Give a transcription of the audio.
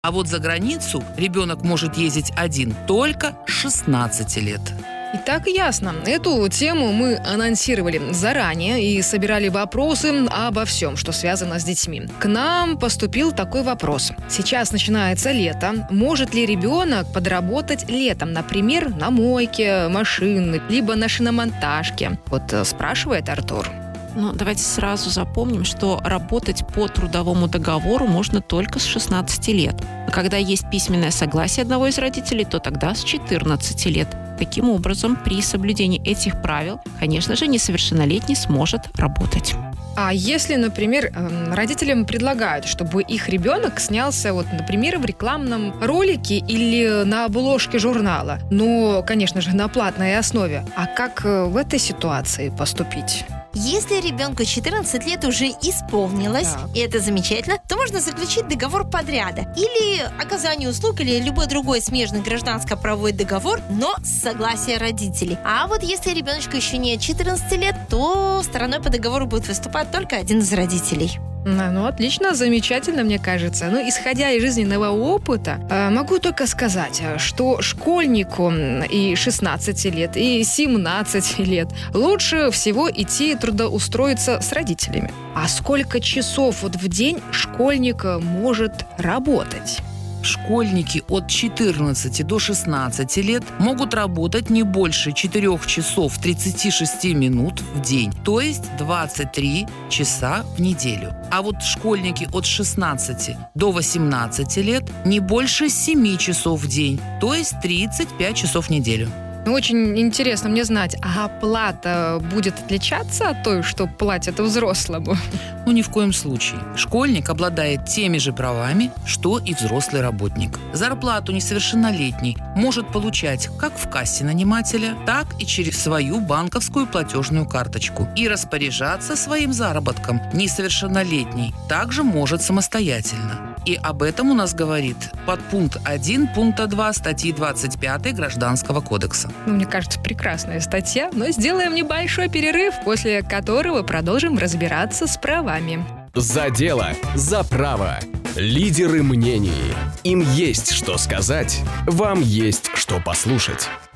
А вот за границу ребенок может ездить один только с 16 лет. Итак, ясно. Эту тему мы анонсировали заранее и собирали вопросы обо всем, что связано с детьми. К нам поступил такой вопрос. Сейчас начинается лето. Может ли ребенок подработать летом, например, на мойке машины, либо на шиномонтажке? Вот спрашивает Артур. Давайте сразу запомним, что работать по трудовому договору можно только с 16 лет. А когда есть письменное согласие одного из родителей, то тогда с 14 лет. Таким образом, при соблюдении этих правил, конечно же, несовершеннолетний сможет работать. А если, например, родителям предлагают, чтобы их ребенок снялся, например, в рекламном ролике или на обложке журнала, но, конечно же, на платной основе, а как в этой ситуации поступить? Если ребенку 14 лет уже исполнилось, и это замечательно, то можно заключить договор подряда или оказание услуг, или любой другой смежный гражданско-правовой договор, но с согласия родителей. А вот если ребеночку еще нет 14 лет, то стороной по договору будет выступать только один из родителей. Отлично, замечательно, мне кажется. Исходя из жизненного опыта, могу только сказать, что школьнику и 16 лет, и 17 лет лучше всего идти трудоустроиться с родителями. А сколько часов в день школьник может работать? Школьники от 14 до 16 лет могут работать не больше 4 часов 36 минут в день, то есть 23 часа в неделю. А вот школьники от 16 до 18 лет не больше 7 часов в день, то есть 35 часов в неделю. Очень интересно мне знать, а оплата будет отличаться от той, что платят взрослому? Ни в коем случае. Школьник обладает теми же правами, что и взрослый работник. Зарплату несовершеннолетний может получать как в кассе нанимателя, так и через свою банковскую платежную карточку. И распоряжаться своим заработком несовершеннолетний также может самостоятельно. И об этом у нас говорит подпункт 1 пункта 2 статьи 25 Гражданского кодекса. Мне кажется, прекрасная статья, но сделаем небольшой перерыв, после которого продолжим разбираться с правами. За дело, за право. Лидеры мнений. Им есть что сказать, вам есть что послушать.